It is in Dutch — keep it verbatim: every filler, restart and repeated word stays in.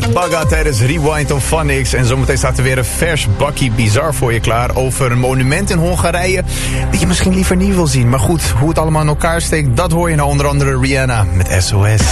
Bagga tijdens Rewind on Phonics. En zometeen staat er weer een vers bakkie bizar voor je klaar over een monument in Hongarije dat je misschien liever niet wil zien. Maar goed, hoe het allemaal in elkaar steekt, dat hoor je nou onder andere Rihanna met S O S.